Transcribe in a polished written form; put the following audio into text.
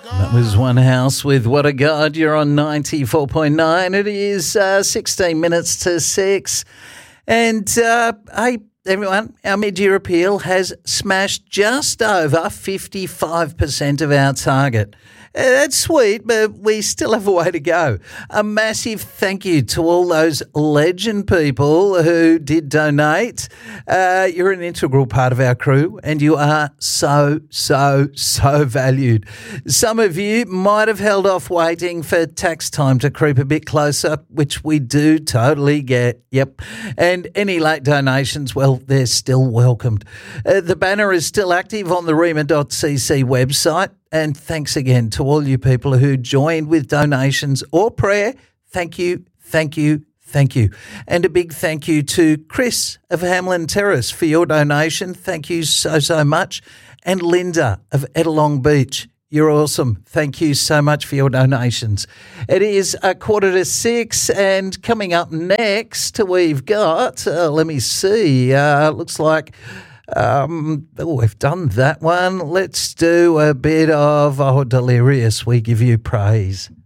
That was One House with What a God. You're on 94.9. It is 16 minutes to 6. And, hey, everyone, our mid-year appeal has smashed just over 55% of our target. That's sweet, but we still have a way to go. A massive thank you to all those legend people who did donate. You're an integral part of our crew and you are so valued. Some of you might have held off waiting for tax time to creep a bit closer, which we do totally get. Yep. And any late donations, well, they're still welcomed. The banner is still active on the rema.cc website. And thanks again to all you people who joined with donations or prayer. Thank you. And a big thank you to Chris of Hamlin Terrace for your donation. Thank you so much. And Linda of Ettalong Beach. You're awesome. Thank you so much for your donations. It is 5:45 and coming up next we've got, let me see, looks like... we've done that one. Let's do a bit of Delirious. We give you praise.